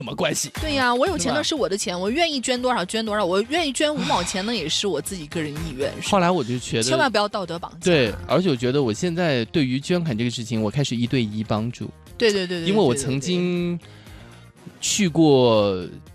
什么关系？ 对呀，我有钱那是我的钱，我愿意捐多少捐多少，我愿意捐5毛钱呢，也是我自己个人意愿。 后来我就觉得， 千万不要道德绑架。 对，而且我觉得我现在对于捐款这个事情，我开始1对1帮助。 对， 因为我曾经去过